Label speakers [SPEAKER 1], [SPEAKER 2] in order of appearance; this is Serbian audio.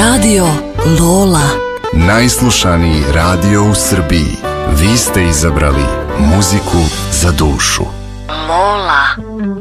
[SPEAKER 1] Radio Lola.
[SPEAKER 2] Najslušaniji radio u Srbiji. Vi ste izabrali muziku za dušu.
[SPEAKER 1] Lola.